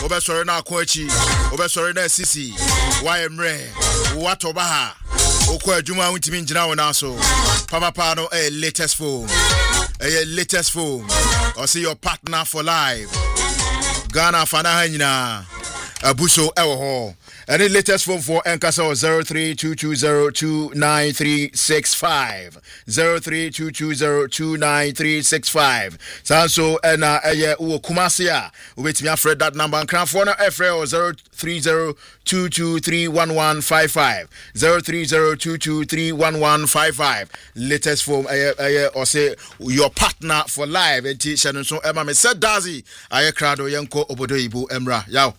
Obesore na Kochi, Obesore na Sisi, YMRE, Watobaha, Oko Juma Wintimi Njina Wonaso, Papa Pano, latest phone, latest phone, or see your partner for life. Ghana Fanahina, Abuso Ewo. Any latest phone for Enkasa 0322029365 0322029365 Sanso ena eye uwo Kumasia ubetimi afred that number and cran for na FRO 0302231155 0302231155 latest phone eye or say your partner for live enti channel so ema me said dazi aye krado yenko obodo ibu emra yaw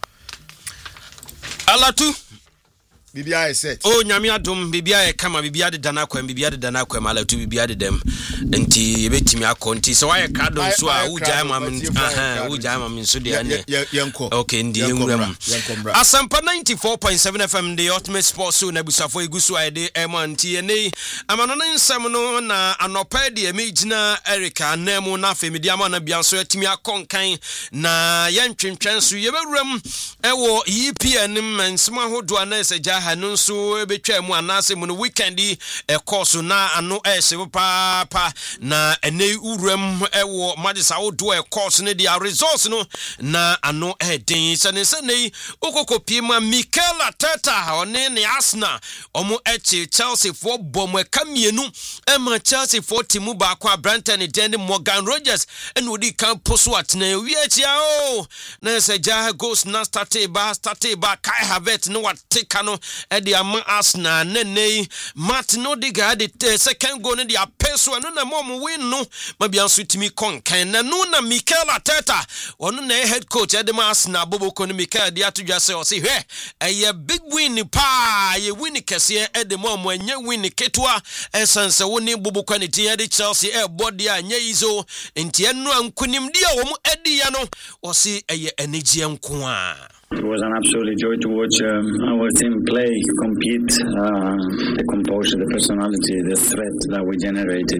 Alatu Bibia is set. Oh, Nyamia dum, Bibia kama Bibia de Danakwe, Bibia de Danakwe, Malatu Bibia de dem. Enti betimia konti. So I cardon so Ujama min Sudia. Okay, Ndium. Asampa 94.7 FM, the ultimate sports soon, Nebusafo Gusu Ide, Eman TNA. Amanon Samono na Anopedi, Emijina, Erica, Nemo, Nafe, Mediamana Bianso, Timia Konkain, na Yanchim Chansu, Yeberum, Ewo, EPN, and Smaho Duanes, Hanunsu betwa mu anase mu no weekendi course na ano ese papa na ene uram ewo magisa odo course ne dia results no na ano edin sene okokopie Mikel Arteta one ne Arsenal omo eche Chelsea for bom kamienu ema Chelsea for timu ba kwa Brandon Den Morgan Rogers and odi kan poso atena wi achia o na se ja goes na start ba Kai Havertz no wat take no Eddie Ama Arsenal Nene Martin Odegaard the second goal in the peso and no mom win no maybe suit me concan na no na Mikel Arteta one na head coach Eddie Arsenal Bobo Kono Mikel dia to just say hey a big win pa ye win kese Eddie mom enye win ketwa essence woni Bobo Kono tie the Chelsea body anya izo enti enu ankunim dia wo Eddie ya no o si energy enko a. It was an absolute joy to watch our team play, compete, the composure, the personality, the threat that we generated.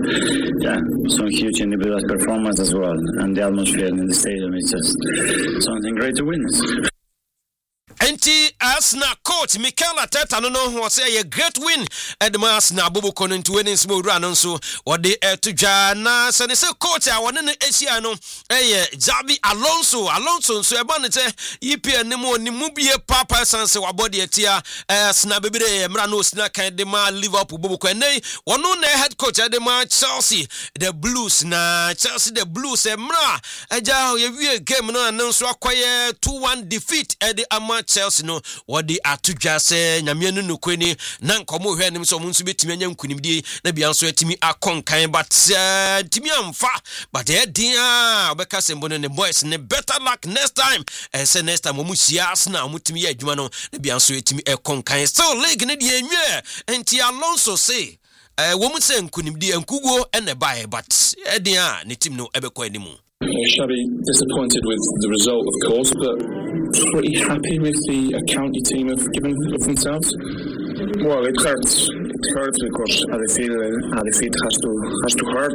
Some huge individual performance as well. And the atmosphere in the stadium is just something great to witness. Enti Arsenal coach Mikel Arteta no say a great win at the Arsenal Bobo Kono into winning small run so what they to jana so say coach I want no Asia no Xabi Alonso so e ban say EPL ni mu bie papa sanse wa body etia Arsenal bebere mra no sna kan de ma Liverpool Bobo Kono one no head coach at the Chelsea the Blues na Chelsea the Blues mra eja ye game no announce akoye 2-1 defeat at the Chelsea no what they are to just say nyamienu no kweni na nkomo hwe anim so munsu betimi anya nkunimdie na bia nso atimi akonkan but timi amfa but dia obeka sembo ne boys ne better luck next time say next time omu sias na omutimi ya adwuma no na bia nso atimi akonkan still league ne die enwe enti Alonso say wo mu se nkunimdie nkugo ene bae but dia ne team no ebekọ animu. Shabby disappointed with the result, of course, but pretty happy with the county team have given of themselves. Well, it hurts. It hurts because a defeat has to hurt.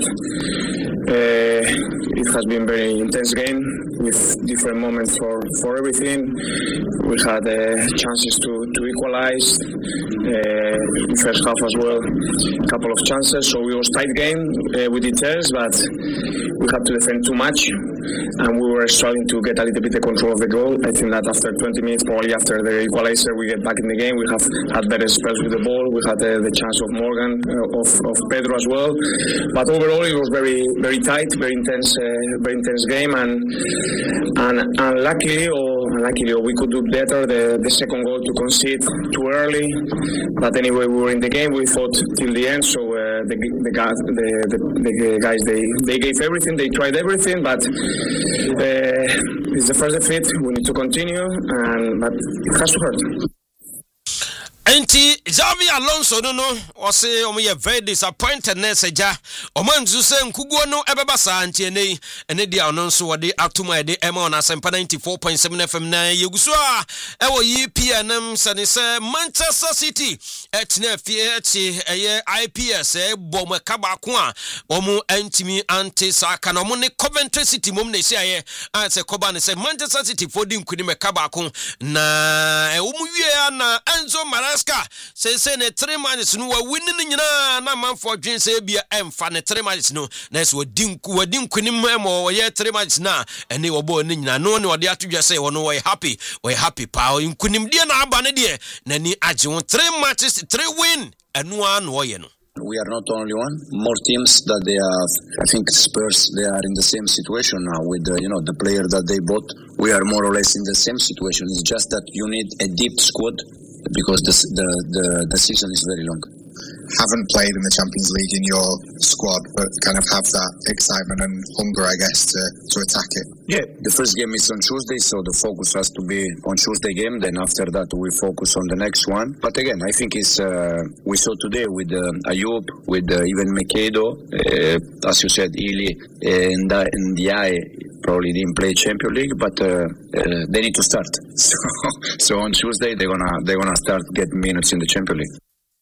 It has been a very intense game with different moments for everything. We had chances to equalize in first half as well. A couple of chances, so it was tight game with details, but we had to defend too much, and we were struggling to get a little bit the control of the goal. I think that after 20 minutes, probably after the equalizer, we get back in the game. We have had better spells with the ball. We had the chance of Morgan, of Pedro as well. But overall, it was very, very tight, very intense game, and luckily, we could do better. The second goal to concede too early, but anyway, we were in the game. We fought till the end, so the guys they gave everything. They tried everything, but it's the first defeat. We need to continue, but it has to hurt. Enti Xavi Alonso no ose omo very disappointed na seja omanzu se nkuguo no ebeba sa anti ene dia ono nso wode atuma de ema na sempa 94.7 FM na yeguso a ewo EPNM sane se Manchester City etna fie echi eye IPS bom kaba ko a omo antimi anti saka na omo ne Coventry City mom na esi aye ase koba ne se Manchester City fodi nkuni me kaba ko na omo wie na Enzo Maresca say ne 3 matches no winning nyina na manfo dwen say bia emfa ne 3 matches no na so wadi nkunim mo ye 3 matches na ene obo ne nyina no ne ode atodwa say wono we happy pa nkunim de na aba ne de na ni age won 3 matches 3 win eno an wo ye no. We are not only one. More teams that they have. I think Spurs, they are in the same situation now with the player that they bought. We are more or less in the same situation. It's just that you need a deep squad because the season is very long. Haven't played in the Champions League in your squad, but kind of have that excitement and hunger, I guess, to attack it. Yeah, the first game is on Tuesday, so the focus has to be on Tuesday game. Then after that, we focus on the next one. But again, I think it's we saw today with Ayoub, with even Makedo, as you said, Ili and Ndiaye probably didn't play Champions League, but they need to start. So on Tuesday they're gonna start getting minutes in the Champions League.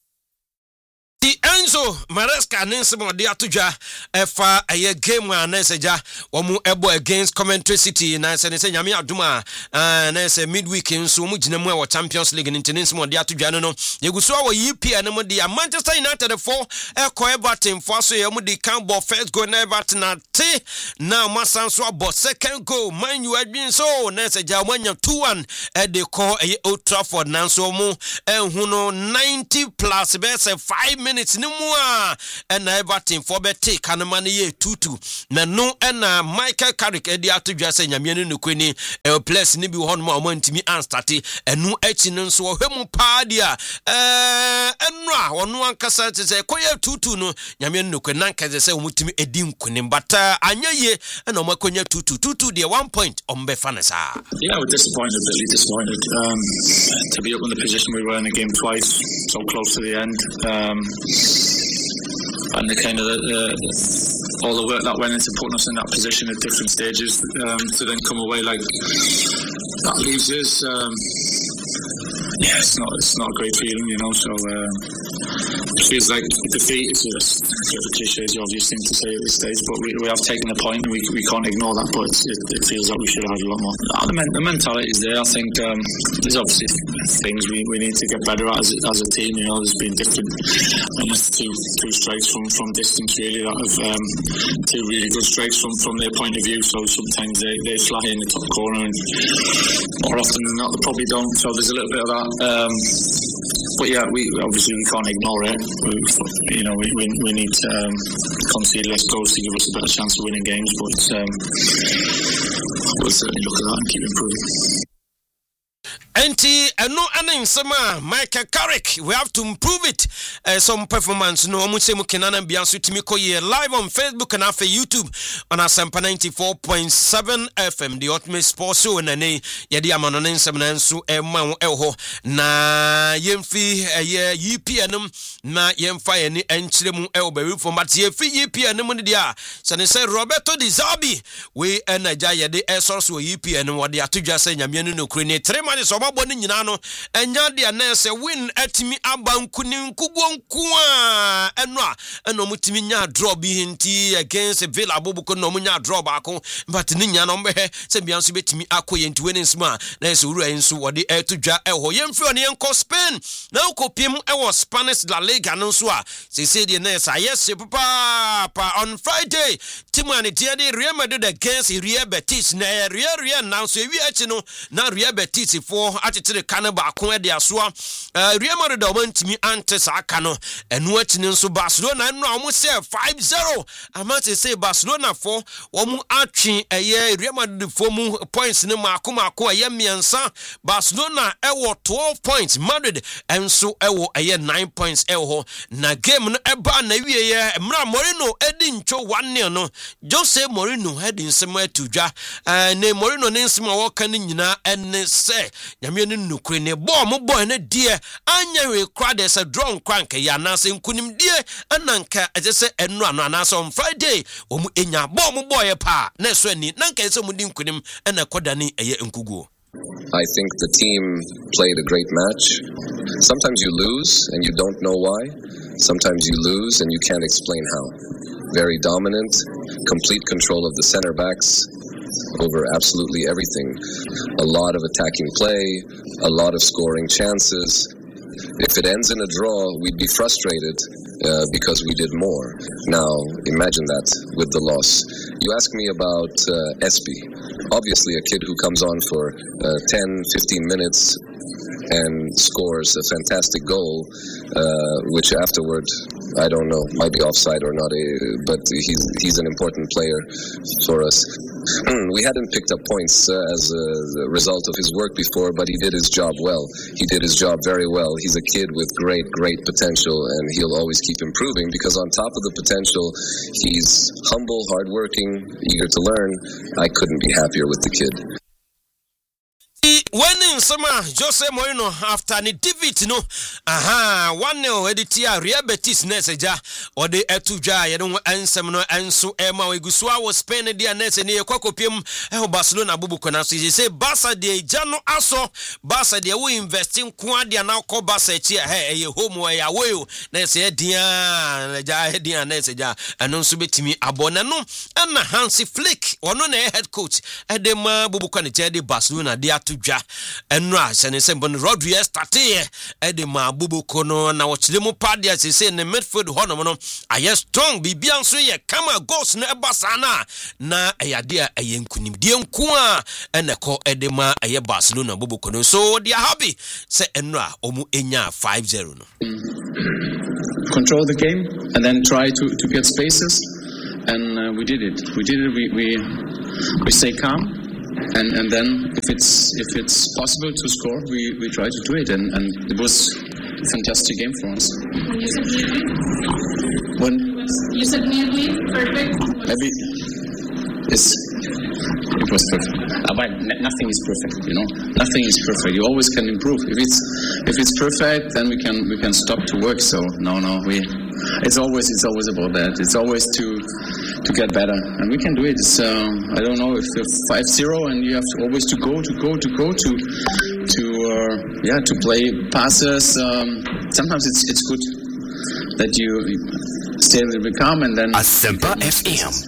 Enzo Maresca ninsemo de atodwa efa eye game na seja omu ebo against Coventry City na se nyame aduma na se midweek nso mu gina mu e Champions League ninsemo de atodwa no yeguso wo EPL no de Manchester United for eko Everton for so ye mu de can ball first goal na Everton na te na masanso abo second goal Man U adwin so na seja mwanya 2-1 e de ko eye Old Trafford na so mu enhu no 90 plus be se 5 minutes ni mua ena Everton for beti kanama ne ye 2-2 na no ena Michael Carrick edi atodwa se nyame ne nokweni place ni bi ho no ma ntimi anstarte enu echi no nso ohwemu paadia enra ono ankasa se koye 2-2 no nyame ne nokweni nankase se omutimi edi nkuni bata anyaye ena omakonya 2-2 de 1 point ombefa ne sa. Yeah, we're disappointed, really disappointed. To be up in the position we were in the game twice, so close to the end. And the kind of all the work that went into putting us in that position at different stages to then come away like that leaves us. Yeah, it's not a great feeling, so it feels like defeat is just a cliche, is the obvious thing to say at this stage, but we have taken a point and we can't ignore that, but it feels like we should have had a lot more. The mentality is there. I think there's obviously things we need to get better at as a team. There's been different, and there's two strikes from distance really that have two really good strikes from their point of view, so sometimes they fly in the top corner and more often than not they probably don't, so there's a little bit of that. But yeah, we can't ignore it. We need to concede less goals to give us a better chance of winning games. But we'll certainly look at that and keep improving. Enti eno anansema Michael Carrick, we have to improve it. Some performance no omuse mu kenana bia so timi koye live on Facebook and after YouTube on Asempa 94.7 FM the Ultimate Sports Show na ne yedi amano nsem na nso ema ho na yemfi ye UPN na yemfa ye ni enchire mu baby from but ye fi UPN mu dia sane say Roberto Di Zerbi we enaja yede esource we UPN wode atodwa say nyame no kure ne 3 matches boni nyina no enya de na se win atimi abanku ni nkugwonku a eno mutimi nya draw bi hinti against Villa Bobuko no munya draw baako but ni nya no mbe se bianso betimi akoye nti win nsma na se wura enso wode etodwa eho yemfi oni enko Spain na ukopiem ewo Spanish La Liga no so a se de na sa yes papa on Friday timani de Real Madrid against Real Betis na Real now so wi achi no na Real Betis for atitire kanaba ko de asoa Real Madrid omantimi antes aka no enu atini nso Barcelona enu amu se 5-0 amate say Barcelona for omu atwe Real Madrid for mu points ne mako miensa Barcelona ewo 12 points Madrid enso ewo 9 points ewo na game no eba na wiye mra Mourinho edi ncho 1-0 no Jose Mourinho edi nsema atudwa ne Mourinho ne nsema wo kan nyina enne se nyame no nukure ne bo mo boy na die anya we kra de se drone crank ya na se nkunim die ananka ejese enu ano na so on Friday wo mu enya bo mo boy pa na so ani nanka ese mu di nkunim na kodani eye nkuguo. I think the team played a great match. Sometimes you lose and you don't know why. Sometimes you lose and you can't explain how. Very dominant, complete control of the center backs over absolutely everything. A lot of attacking play, a lot of scoring chances. If it ends in a draw, we'd be frustrated because we did more. Now, imagine that with the loss. You ask me about Espy. Obviously, a kid who comes on for 10, 15 minutes and scores a fantastic goal, which afterward, I don't know, might be offside or not, but he's an important player for us. We hadn't picked up points as a result of his work before, but he did his job well. He did his job very well. He's a kid with great, great potential, and he'll always keep improving because on top of the potential, he's humble, hardworking, eager to learn. I couldn't be happier with the kid. When in summer, Jose Moreno after the David no, 1-0 editia Real Betis neseja or the etuja yedon ansem no enso ema wegusua was Spain dia nese ne kwakopiem Barcelona bubu kona so say Barca de jano aso Barca de we investing kwa dia na ko Barca chi ye home we ya we na se dia dia neseja eno so betimi abona no na Hansi Flick ono na head coach edema bubu kona de Barcelona dia atudwa enra sene sembon Rodri starte ede ma bubu kono na wochile mu padia se ne midfield hono no aye strong bibia so ye kama goals na ebasana na eyade aye nkunim die nko a eneko ede ma aye Barcelona bubu kono so they are happy se enra omu enya 5-0 no. Control the game and then try to get spaces, and we did it. We stay calm. And then if it's possible to score, we try to do it, and it was a fantastic game for us. You said nearly perfect. Maybe it was perfect. But nothing is perfect, you know. Nothing is perfect. You always can improve. If it's perfect, then we can stop to work. So no, it's always about that. It's always to get better, and we can do it. It's, I don't know if you're 5-0 and you have to always to play passes. Sometimes it's good that you stay a little bit calm and then. Asempa FM.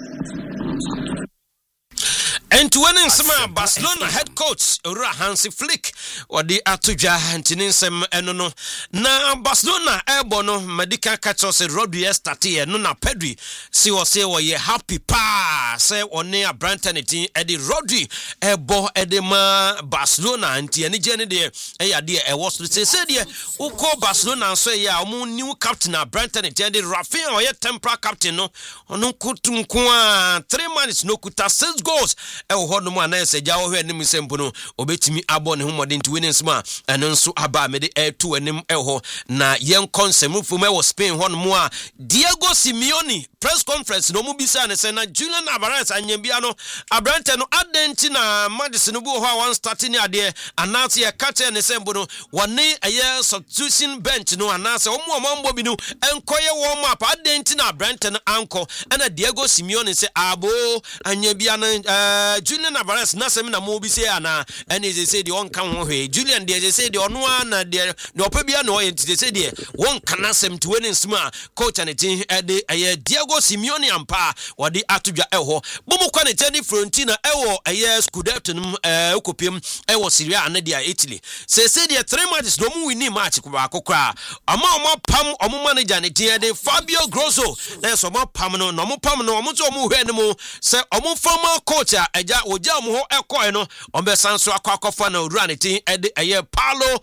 And to winning some Barcelona head coach Hansi Flick or the Atuja Antinisem enono na Barcelona ebono medical catcher se Rodri starte no na Pedri si o se wo ye happy pa se one Branton eti edi Rodri ebo edema Barcelona anti eni je ne de eya de e wo so se de uko Barcelona so ya omu new captain Branton eti edi Rafinha o ye temporary captain no onu kutum ko a 3 months no kuta 6 goals hono mu anase ja wo hwe anim sempo no obetimi abo ne homode nti winning sma eno nso aba mede to anim ho na yen konsem fum e wo Spain hono mu a Diego Simeone press conference no mu bisa ne se na Julian Alvarez anyambia no abrante no adenti na Madison bu ho a one starting ade anase ye kate ne sempo no wone eye substitution bench no anase omo mambo bi no enkoye wo map adenti na abrante no anko na Diego Simeone se abo anyambia no Julian Alvarez na sem na mo bi se ana ene ze se de on kan ho hwe Julian de ze se de ono ana de opabia no ye de se de won kan asem to winning sma coach and team de Diego Simeone ampa wode atodwa ho bomo kwa ne tani Fiorentina ewo Scudetto num okopiem ewo Serie A na dia Italy se de 3 matches no mu wini match ko ba kokra ama pam omo manager ne team de Fabio Grosso na so mo pam no mo pam no omo to omo hwe ne mo se omo former coach eja oja mo ho ekoi no ombe sanso akwakofa na owura ne tin ede Paolo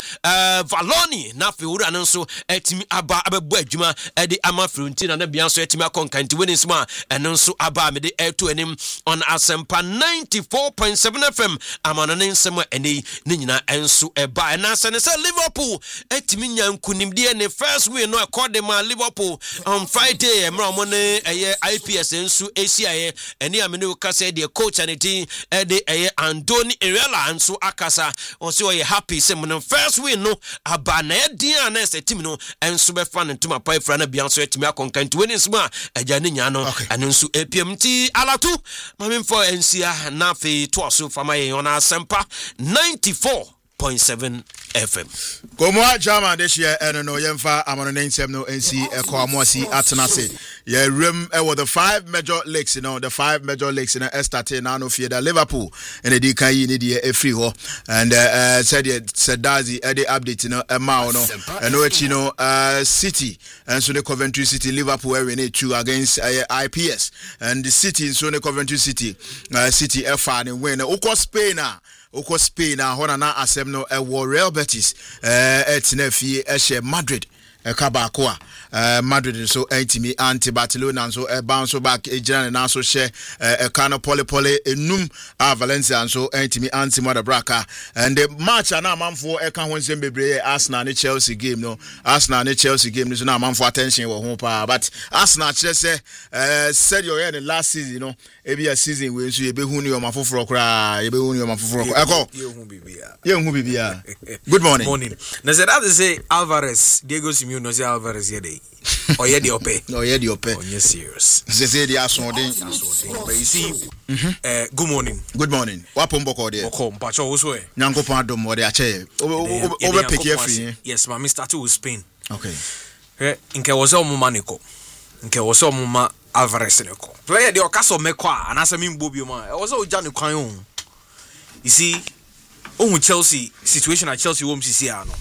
Valoni na fe owura no nso etimi aba abebu adwuma ede ama Fiorentina na bia nso etimi akonka konkanti winning sma eno nso aba me de to anim on Asempa 94.7 FM amana ne nsem eni ne nyina enso eba na se ne se Liverpool etimi nyankunimde ne first win no according to Liverpool on Friday emra mo ne IPS enso ACIA eni amene ka se de coach and team de Andoni Iraola enso akasa o se o ye happy se mo first win no aba na edin na se team no enso be fa ne ntuma pai fra na bia so etimi akonkanti winning sma agya ne nya no eno nso APMT alatu mamemfo ensia na fe to aso fama ye on Asempa 94.7 FM. Komo German this year no yemfa amono nsem no nsi ekoamosi atenase. Ye rem with the 5 major leagues, you know, the 5 major leagues in estate na no fear the Liverpool and the kan yi ni de free ho and said Dazi the update no ma no and no echi no City and so the Coventry City Liverpool we need 2 against IPS and the City so the Coventry City City FA and win ukọ Spain na hona na asem no Real Betis etinafie ehye Madrid Kabako Madrid so entimi anti Barcelona so bounce back ejira na so share Kano Pole enum Valencia so entimi anti Madabraka and the match na manfo eka ho nsem bebre Arsenal and Chelsea game no Arsenal and Chelsea game so na manfo attention wo ho pa but Arsenal kire say said your in last season you know ebia season we so yebehu ni o mafoforo kra yebehu ni o mafoforo eko yehu bibia good morning na said that say Alvarez Diego Simeone no say Alvarez yede oyedi ope onye serious say they are sounding but you see good morning wapombo ko de oko mpacho wo so e nyankopon adom wo de ache over pick free yes ma start with Spain okay nke wo so mo ma Alvarez neko player de okaso mekwa anasa mi mbobio ma wo so oja ne kwan o you see Chelsea situation at Chelsea wo msisi ano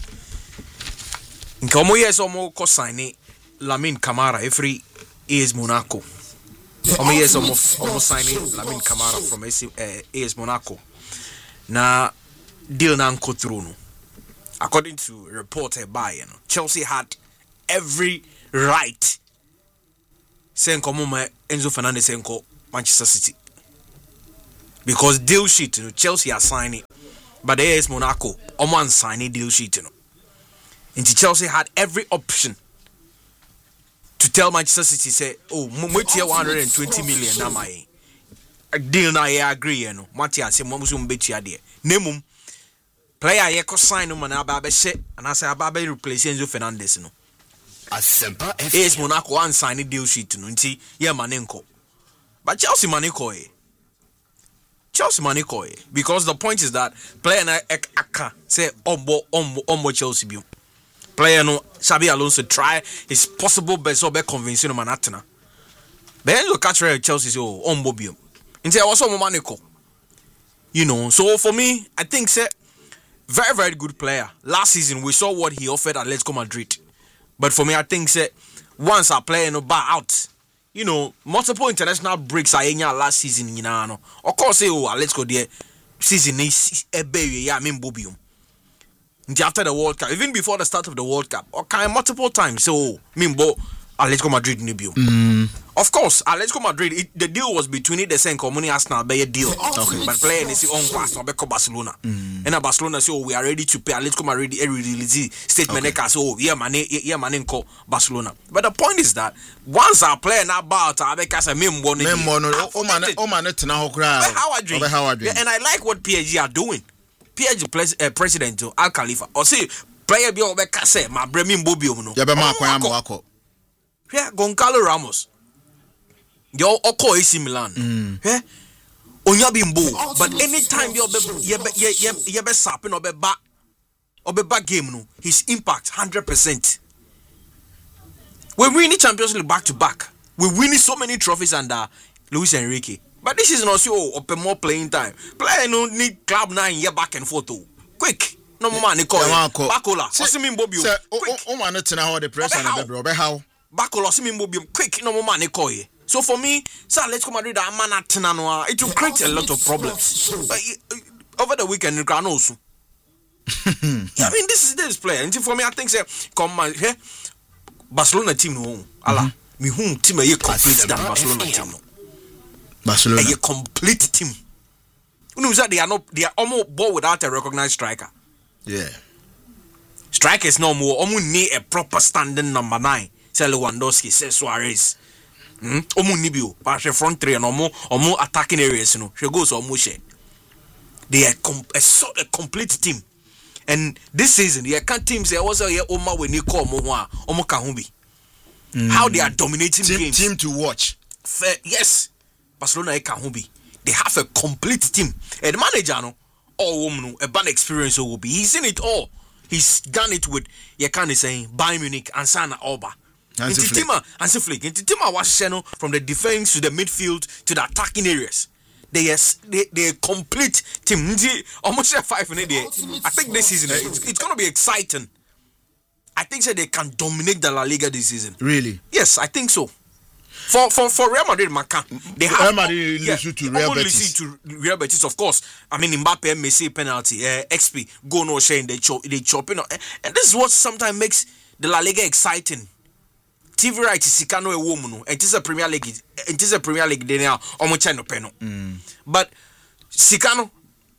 nke omo yes omo ko sign Lamine Camara every AS Monaco omo yes omo signing Lamine Camara from AS Monaco na deal na nko through no according to report by Chelsea had every right saying komo Enzo Fernandez enko Manchester City because deal sheet Chelsea are signing but AS Monaco omo an signing deal sheet and Chelsea had every option to tell Manchester City say oh mo tie 120 million na my deal na I agree Matia say mo so mbetia de nemum player ye ko sign no man aba be she and I say aba be replace Enzo Fernandez no Asempa AS Monaco one sign deal sheet no nti ye manenko but Chelsea manenko because the point is that player na aka say ombo Chelsea bi player no Xabi Alonso try his possible best to be convincing man atena then you catch Chelsea say ombo bi nti was so manenko you know so for me I think say very very good player last season we saw what he offered at Atletico Madrid but for me I think say once a player no buy out you know multiple international breaks are in last season you know of course say Atletico there season is ebe ya membobium after the World Cup even before the start of the World Cup okay multiple times so membo Atletico Madrid nibio of course Atletico Madrid the deal was between it the same company Arsenal be a deal okay. But player they say on class no be Barcelona and Barcelona say we are ready to pay Atletico Madrid a release statement okay. So yeah man call Barcelona but the point is that once our player now about abeka say membo no o man tena ho kra and I like what PSG are doing. PSG president Al Khalifa or say player bi obeka say ma bre membo bi no ya be ma kwan am wako yeah Goncalo Ramos yo oko AC Milan onya bimbo but anytime you be sapping obeba game no his impact 100%. We win the Champions League back to back. We win so many trophies under Luis Enrique. But this is not so open more playing time. Player no need club 9 year back and forth quick. No more money call Bakola. Osimin Bobio. O man tena how the press and the bro how Bakola Osimin Bobio quick no more money call. So for me, so Atletico Madrid it will create a lot of problems. Over the weekend, also. I mean, this player. And for me, I think say come here, Barcelona team no. Me whom team a complete than Barcelona team. Barcelona. A complete team. You know that they are almost ball without a recognized striker. Yeah. Strikers no more. Almost need a proper standing number 9. Say Lewandowski, say Suarez. Almost Nibio. But the front three and almost attacking areas. You know, she goes almost. They are a complete team. And this season, the account teams they also here Oma when you call Moa Omo Kahumbi. How they are dominating games. Team to watch. Yes, Barcelona Kahumbi. They have a complete team. And the manager, no, all woman, a bad experience will be. He's in it all. He's done it with Yakan is saying Bayern Munich and Sana Alba. Hansi Flick. Tima was from the defense to the midfield to the attacking areas. They are complete team. Almost 5 in a day. I think this season it's going to be exciting. I think so they can dominate the La Liga this season. Really? Yes, I think so. For Real Madrid, they have Real Madrid lose to Real Betis. To Real Betis, of course. I mean, Mbappe, Messi penalty, XP, go no shame, they chop, you know. And this is what sometimes makes the La Liga exciting. TV right is Sicano a woman, and it is a Premier League. It is a Premier League. They now almost no penal. But Sicano,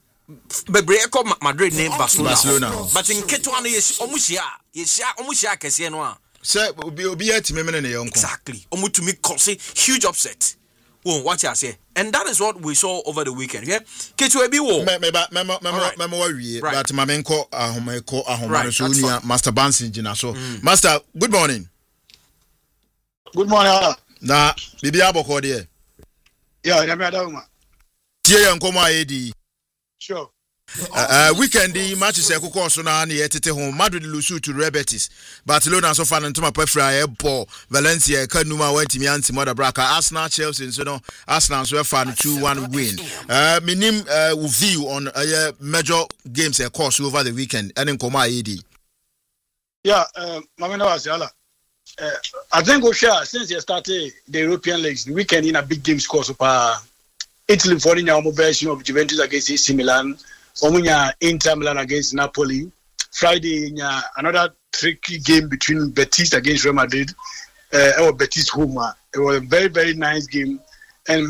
Bebreko Madrid name Barcelona. But in Ketuano, yes, almost Kesiano. Sir, be at me. Exactly. To me, cause huge upset. Oh, what I say, and that is what we saw over the weekend. Yeah, Ketuebi wo. But Mamenko, Master Bansin Jina. So, Master, good morning. Good morning. Na bibi aboko de. Yeah, na me adawuma. Tie yankoma edi. Sure. Weekend the matches ekoko so na na yetete ho Madrid lose to Real Betis. Barcelona so fan ntoma pafra e Valencia kanuma wantimi anti moda braka Arsenal Chelsea so no Arsenal so fan 2-1 win. Minim view on major games course over the weekend and nkoma edi. Yeah, mamena wasiala. I think since you started the European leagues, the weekend in a big game score super Italy for the version of Juventus against AC Milan, Omunya Inter Milan against Napoli. Friday another tricky game between Betis against Real Madrid, or Betis home. It was a very, very nice game. And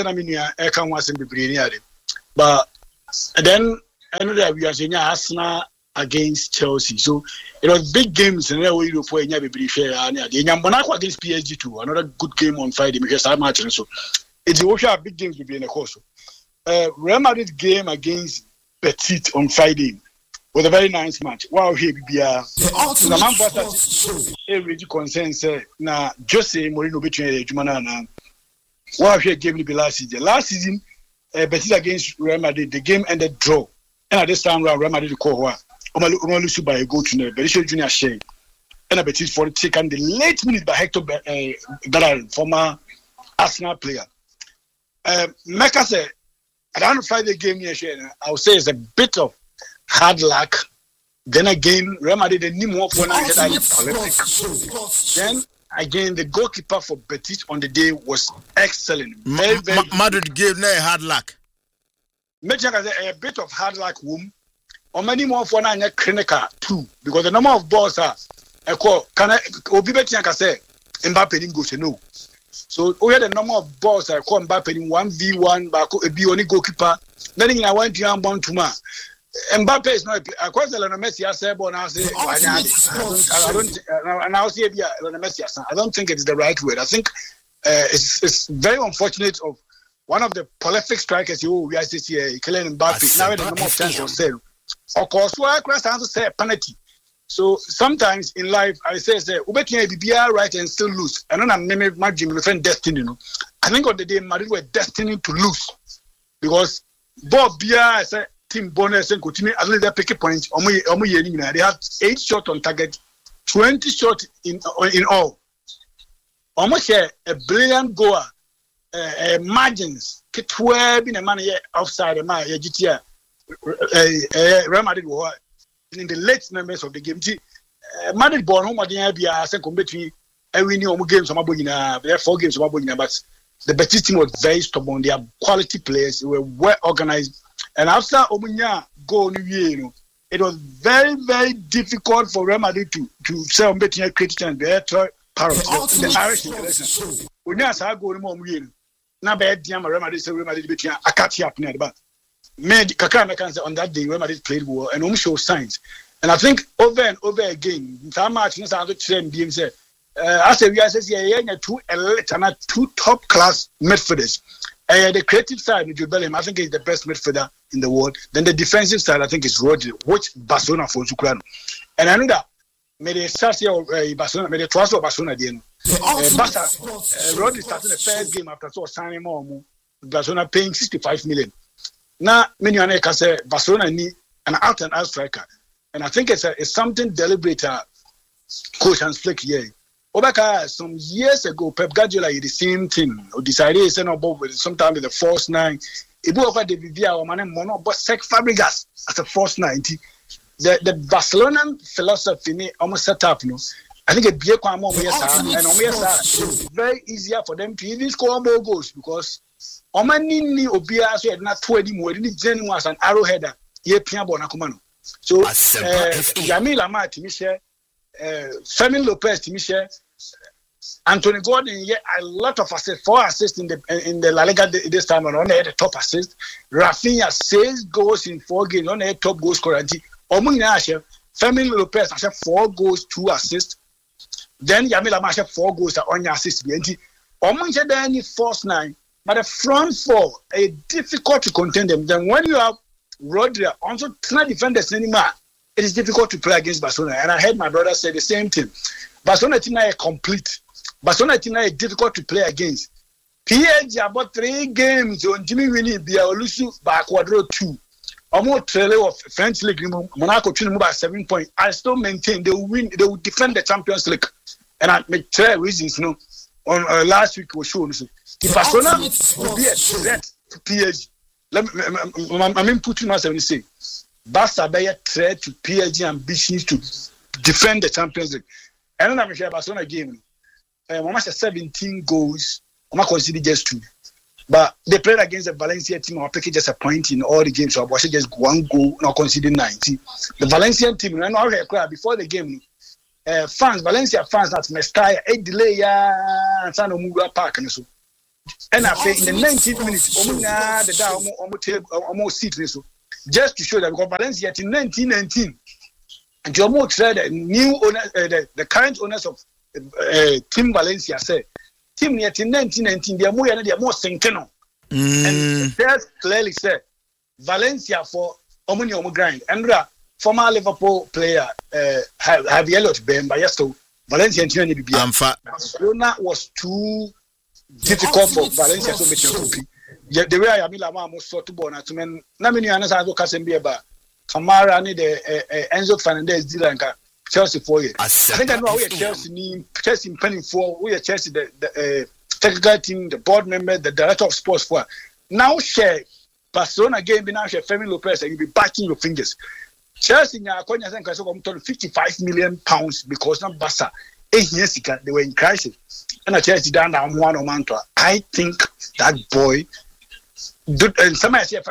but then another we are saying Arsenal against Chelsea. So it was big games and we do for Monaco against PSG too. Another good game on Friday because I match so it's also a big games to be in the course. Real Madrid game against Betis on Friday was a very nice match. Wow, here we are. The man was every concern say na Jose Mourinho between Jumana na wow here game be last season. Last season Betis against Real Madrid the game ended draw. And at this time Real Madrid call Omalusu by a goal to the Berisha Junior Shea. And a Betis for taken the late minute by Hector Bellerin, former Arsenal player. Mecca said, I don't fight the game here, I would say it's a bit of hard luck. Then again, Real Madrid didn't need more for now. Then again, the goalkeeper for Betis on the day was excellent. Very, very Madrid gave no hard luck. Mecca said a bit of hard luck, or many more for now clinical too, because the number of balls are can I Obi Betianka say Mbappe didn't go to no. So we had the number of balls I call Mbappe in 1v1 but be only goalkeeper. Then I went to Ambon Tuma. Mbappe is not a question on Messi. I said, I don't think it's the right word. I think it's very unfortunate of one of the prolific strikers we are this year, Kylian Mbappe. Now the number of times on sale. Of course, I have to say a penalty. So sometimes in life, I say, Ubekin be right and still lose. I don't know my friend destiny. I think on the day Madrid were destined to lose because Bob Bia, I said, Team Bonus and continue at least they pick points. They had 8 shots on target, 20 shots in all. Almost a brilliant goal. Margins, Kitwe being a man outside the man, GTA. Real Madrid were in the late members of the game. Madrid born home at the NBA, I said, between every new games, there are 4 games, but the Betis team was very stubborn. They are quality players, they were well organized. And after Omunya go, it was very, very difficult for Real Madrid to say on betting a critical and they Parrot, the Irish international. We now say go no more win. Na be Real Madrid say Real Madrid between a catch up near the back. Made Kaká can say on that day Real Madrid played well and show signs. And I think over and over again, that match no say train being say I say we are saying two elite and two top class midfielders. The creative side with Jude Bellingham, I think is the best midfielder in the world. Then the defensive side, I think is Rodri, which Barcelona for Zucrano. And I know that may they start here Barcelona, may they trust Barcelona again. Rodri started the first game after signing more. Barcelona paying 65 million. Now, many can say Barcelona need an out and out striker, and I think it's something deliberate. Coach Hans Flick here. Obaka, some years ago, Pep Guardiola did the same thing. Or decided to send about with sometime with the false nine. It was over the Vivia or man mono, but Sec Fabregas as a false 90. The Barcelona philosophy almost set up, you know. I think it be a and it's very easier for them to even score more goals because Omani Obia so had not 20 more. It was an arrowheader. So Yamil Lamar Timisha, Fermin Lopez Timisha, Anthony Gordon, a lot of assists, 4 assists in the La Liga this time around. Had the top assist. Rafinha 6 goals in 4 games. On the top goal scorer. Fermin Lopez has 4 goals, 2 assists. Then Yamil Lamar 4 goals on your assist. Omunche any first 9, but the front 4 is difficult to contend them. Then when you have Rodri also cannot defend the anymore, it is difficult to play against Barcelona. And I heard my brother say the same thing. Barcelona team is complete. Barcelona team is difficult to play against. PSG about 3 games on Jimmy winning Biaolusu by Quadro 2. Almost trailer of French League, Monaco 2 by 7 points. I still maintain they will win. They will defend the Champions League. And I make 3 reasons. You know, on last week was shown. If Barcelona will be a threat to PSG, I mean, Putin must have say, Barca be a threat to PSG ambitions to defend the Champions League. And then I'm sure Barcelona game. Mama said 17 goals. Mama considered just 2. But they played against the Valencia team. Or pick just a point in all the games. So I was just 1 goal. Now considered 90. The Valencian team. I know how before the game. Valencia fans that Mestalla a delay and San Omuga Park and so. And I say in the 19th minute, almost seat so just to show that because Valencia in 1919 and Jomo said the new owner, the current owners of Team Valencia said Team yet in 1919 they are more centeno. And there's clearly said Valencia for Omo grind and former Liverpool player have yellow to Ben by yesterday Valencia and Barcelona was too difficult for Valencia to make your copy. The way I am almost sort to born at men. Namini Anasazo Casembieba, Kamara, the Enzo Fernandez, Dilanka, Chelsea for you. I think I know we are Chelsea penning for, we are Chelsea, the technical team, the board member, the director of sports for. Now, share Barcelona game, now share Fermin Lopez, and you'll be backing your fingers. Chelsea, now, I think I saw £55 million because not Barca. 8 years ago, they were in crisis. And I Chelsea down one or man. I think that boy, and somebody say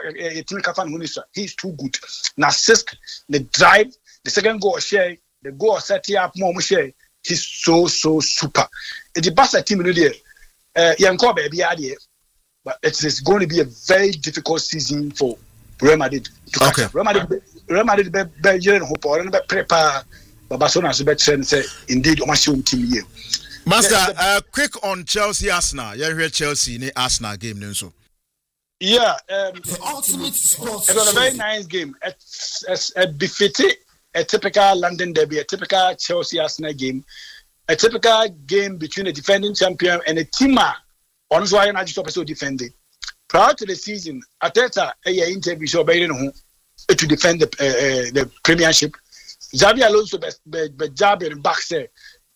he's too good. Now, the drive, the second goal share, the goal set up more share. He's so super. It's the Barca team there. Young baby idea, but it is going to be a very difficult season for Real Madrid to catch up. Real Madrid be hope or prepare. But Barcelona is better say indeed team here. Master, quick on Chelsea Arsenal. You hear Chelsea in the Arsenal game so. Yeah, it was a very nice game. It's befitting a typical London derby, a typical Chelsea Arsenal game, a typical game between a defending champion and a teamer. Honestly, why not just also defending? Prior to the season, Arteta interview so to defend the Premiership. Xabi Alonso be job in back say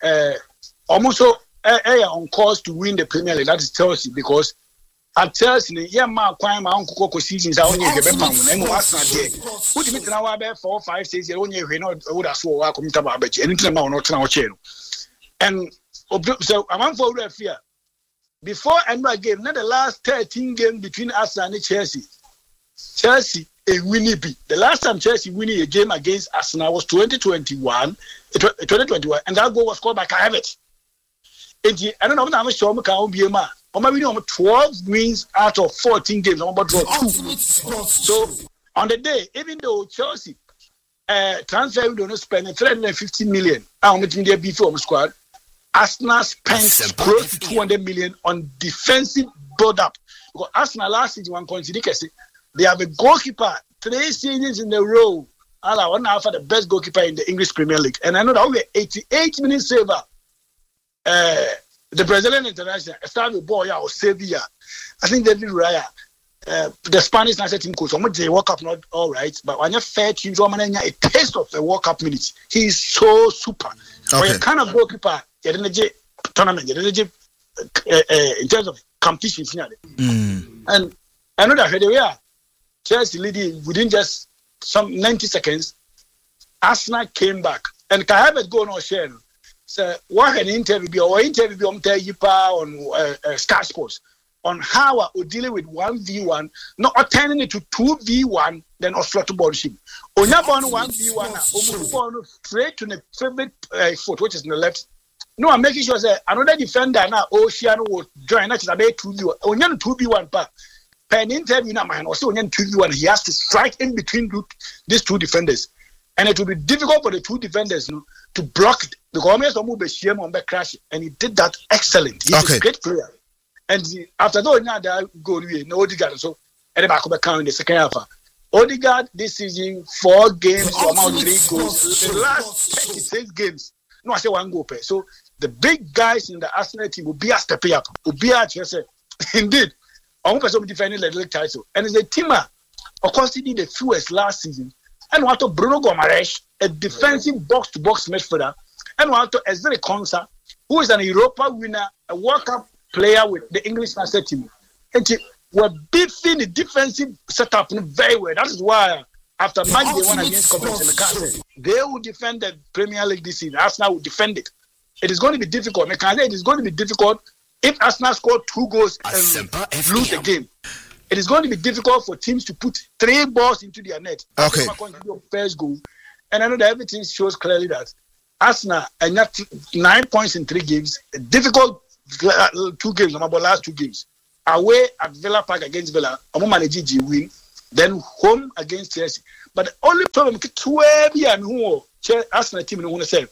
almost on course to win the Premier League. That is Chelsea because at Chelsea, my uncle seasons are only the best and Arsenal there. Put me now about 4 or 5 days. Only we know would have swore I come to about anything about not now chair. And so I'm for real fear. Before another game, not the last 13 games between Arsenal and Chelsea. Chelsea a winning beat. The last time Chelsea winning a game against Arsenal was 2021, and that goal was scored by Kai Havertz. I don't know how much I'm be a 12 wins out of 14 games. I'm about to draw 2. So on the day, even though Chelsea transfer we don't spend 350 million, I'm making their before squad. Arsenal spent close to 200 million on defensive build-up. Because Arsenal last season, one consider they have a goalkeeper 3 seasons in a row. Allah, one half of the best goalkeeper in the English Premier League. And I know that we're 88 minutes saver. The Brazilian international started with boy or Sevilla. I think David Raya, the Spanish national team coach. The World Cup not all right, but when you fair team, a taste of the World Cup minutes. He's so super. Okay. Kind of goalkeeper, tournament, in terms of competition, and I know that here we are. Chelsea leading within just some 90 seconds. Arsenal came back, and can have it go on share. So what an interview on Sky Sports on how we're dealing with 1v1, not turning it to 2v1, then Oslo to ball him. On your 1v1, straight to the favorite foot, which is in the left. No, I'm making sure that another defender now, Oceano will join us about 2v1. On your 2v1 part, pen interview now, man, also on your 2v1, he has to strike in between these 2 defenders. And it will be difficult for the 2 defenders to block it. Because almost crash, and he did that excellent. He's a great player. And after that, go no Odegaard. So, and back up in the second half. Odegaard this season 4 games, amount 3 goals. The last 36 games, no, I say 1 goal. So the big guys in the Arsenal team will be a step up. Will be a indeed. I'm going to defend the league title. And the team, of course, he did the fewest last season. And what to Bruno Gomaresh, a defensive box-to-box midfielder. And what to Ezri Konsa, who is an Europa winner, a World Cup player with the English national team. And we're beefing the defensive setup very well. That is why after match they won against Coventry in the castle, they will defend the Premier League this season. Arsenal will defend it. It is going to be difficult. It is going to be difficult if Arsenal score 2 goals and lose the game. It is going to be difficult for teams to put 3 balls into their net. Okay. First goal. And I know that everything shows clearly that Arsenal and 9 points in 3 games. Difficult 2 games, about last 2 games. Away at Villa Park against Villa, win. Then home against Chelsea. But the only problem is Arsenal team who say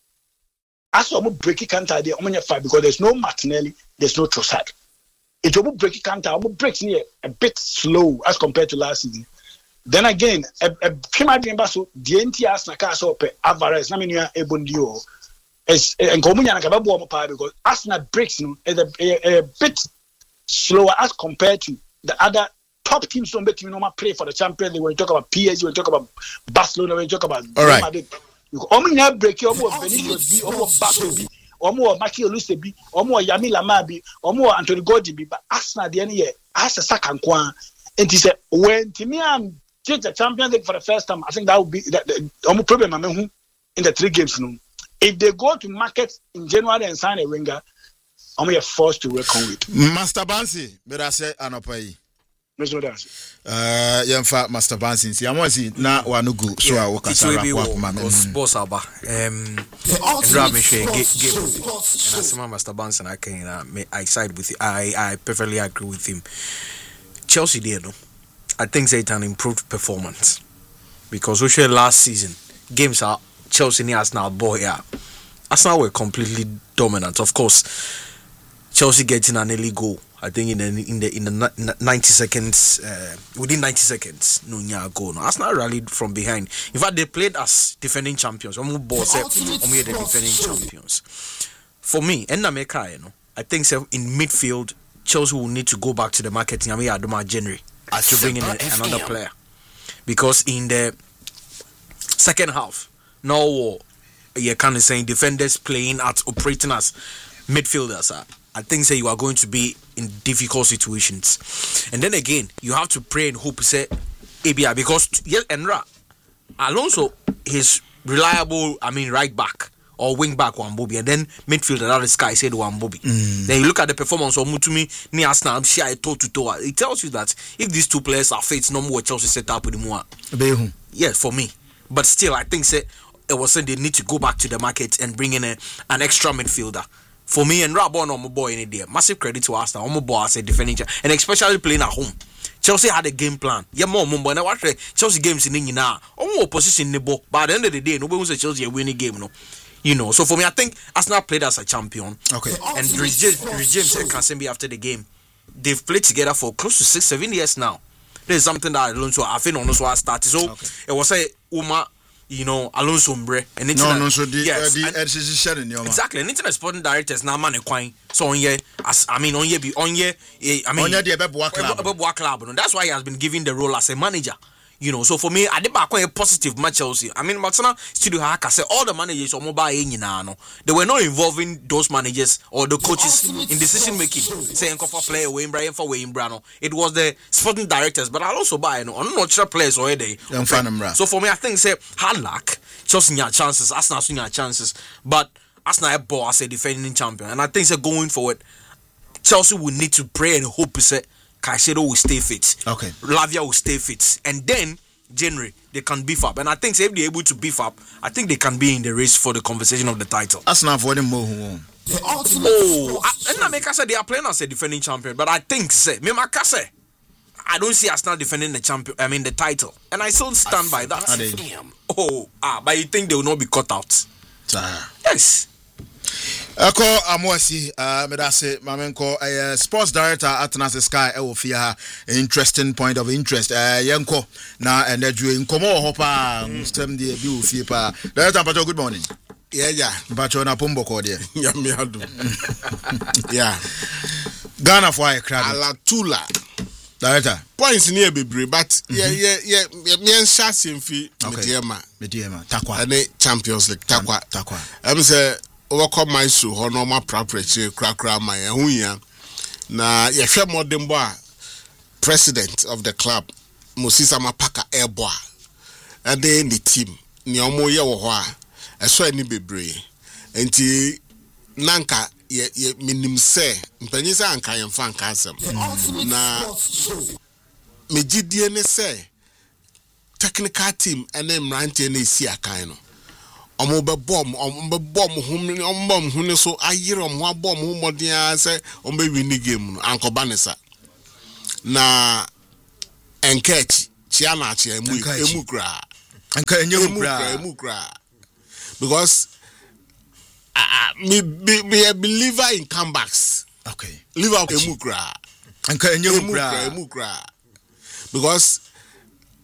as we break it counter there, because there's no Martinelli, there's no Trossard. It will break it counter, breaks near a bit slow as compared to last season. Then again, came out the so DNT Arsenal Castle pe Alvarez, Naminia Ebondio, and Comunia Kababu because Arsenal breaks is a bit slower as compared to the other top teams. Don't bet you play for the Champions League. When you talk about PSG, when you talk about Barcelona, when you talk about Real Madrid. Omunya break you almost Vinicius B, almost Bato B, almost Maki Oluse B, almost Yami Lama B, almost Anthony Gordon B. But Arsenal the end year has a second one, and he said when Timian take the Champions League for the first time, I think that would be the problem. In the 3 games, if they go to market in January and sign a winger, I'm forced to reckon with. Master Bansi, but I say Anopai. Yemfa Master Bansi. See, I'm watching now. Wanugu. So I walk aside. Because boss Aba. Rameshe game. And as Master Bansi, I side with. I perfectly agree with him. Chelsea did no. I think it's an improved performance because we share last season games are Chelsea and Arsenal boy. Yeah, Arsenal were completely dominant. Of course, Chelsea getting an early goal. I think in the 90 seconds, within 90 seconds, no goal. No, Arsenal rallied from behind. In fact, they played as defending champions. We are the defending champions. For me, I think so in midfield, Chelsea will need to go back to the marketing. January. To bring in another player, because in the second half, now you kind of saying defenders playing at operating as midfielders. I think you are going to be in difficult situations, and then again you have to pray and hope. Say ABI because Enra Alonso is reliable. Right back. Or wing back Wambobi, and then midfielder that is Sky said Wambobi. Then you look at the performance of Mutumi ni Arsenal share toe to toe. It tells you that if these 2 players are fit, no more Chelsea set up with more. Yes, for me. But still, I think it was saying they need to go back to the market and bring in an extra midfielder For me and Rabon on my boy in there, massive credit to Arsenal. On my boy as a defending and especially playing at home. Chelsea had a game plan. Yeah, more Mumbo. And I watch Chelsea games in now. More position in the ball. But at the end of the day, nobody wants Chelsea a winning game, no. You know. So for me, I think Arsenal played as a champion. Okay. And James and Kansembi after the game, they've played together for close to 6-7 years now. There's something that Alonso I think Alonso has started. So it was a Uma. You know, Alonso Mbre and exactly. And internet sporting directors now man equine. So on ye, as I mean on ye be on ye. I mean club. And that's why he has been given the role as a manager. You know, so for me, I did back a positive match Chelsea. I mean, Matsana Studio Haka say all the managers or mobile no, they were not involving those managers or the coaches in decision making. Saying for player Wayne Brian for Wayne Brano. It was the sporting directors, but I'll also buy I'm not sure players already. So for me, I think say hard luck. Chelsea had chances, Arsenal had chances, but Arsenal had ball as a defending champion, and I think say going forward, Chelsea will need to pray and hope say Caicedo will stay fit. Okay. Lavia will stay fit. And then, January, they can beef up. And I think if they're able to beef up, I think they can be in the race for the conversation of the title. That's not for them more. And I make us say they are playing as a defending champion. But I think, I don't see Arsenal defending the champion. I mean, the title. And I still stand by that. But you think they will not be cut out? Yes. Eko Amosi, medase mamenko sports director at Nasa Sky Ewofia, interesting point of interest. Yenko na enedwe nkomo hopa stem die bi ofiepa. Director Pacho, good morning. Yeah. Pacho na pombo ko de. Yeah, me adu. Yeah. Ghana for a crowd. Alatula. Director. Points near bebre, but yeah. Me and Shasim fi Mediema. Takwa. And Champions League Takwa. I'm say overcome my so normal preparation crack my hunya na yehwe modern boy president of the club Mosisa Mapaka Airboy and then the team ni omo ye wo ho a eso ani bebre enti nanka ye minim se mpanyisa anka yemfa anka asem na megidie ne se technical team ene mrante na esi akan no omo be bomb hum so ayire omo abom hum modern say omo be win game no ankoba ne sa na enkechi chia na chia emukra anka emukra because me be a believer in comebacks. Okay. Liverpool emukra anka emukra because